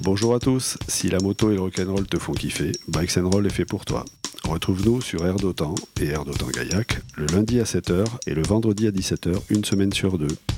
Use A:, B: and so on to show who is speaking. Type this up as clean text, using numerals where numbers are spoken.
A: Bonjour à tous, si la moto et le rock'n'roll te font kiffer, Bikes and Roll est fait pour toi. Retrouve-nous sur Air d'Otan et Air d'Otan Gaillac, le lundi à 7h et le vendredi à 17h, une semaine sur deux.